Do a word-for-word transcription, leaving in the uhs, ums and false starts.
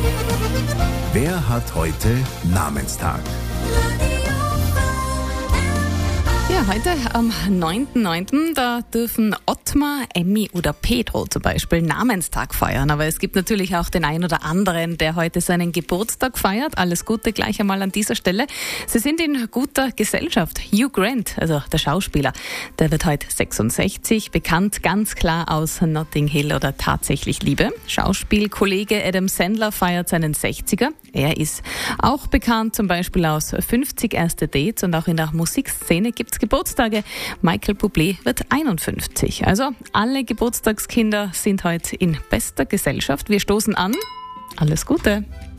Wer hat heute Namenstag? Ja, heute am neunten neunten da dürfen Ottmar, Emmy oder Pedro zum Beispiel Namenstag feiern. Aber es gibt natürlich auch den einen oder anderen, der heute seinen Geburtstag feiert. Alles Gute gleich einmal an dieser Stelle. Sie sind in guter Gesellschaft. Hugh Grant, also der Schauspieler, der wird heute sechsundsechzig, bekannt ganz klar aus Notting Hill oder Tatsächlich Liebe. Schauspielkollege Adam Sandler feiert seinen sechziger. Er ist auch bekannt zum Beispiel aus fünfzig erste Dates und auch in der Musikszene gibt's Geburtstage. Michael Bublé wird einundfünfzig. Also alle Geburtstagskinder sind heute in bester Gesellschaft. Wir stoßen an. Alles Gute!